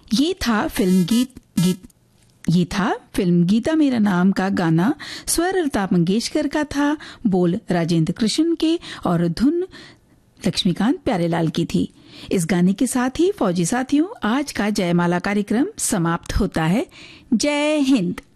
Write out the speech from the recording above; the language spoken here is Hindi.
ये था फिल्म गीता मेरा नाम का गाना। स्वर लता मंगेशकर का था, बोल राजेंद्र कृष्ण के और धुन लक्ष्मीकांत प्यारेलाल की थी। इस गाने के साथ ही फौजी साथियों, आज का जयमाला कार्यक्रम समाप्त होता है। जय हिंद।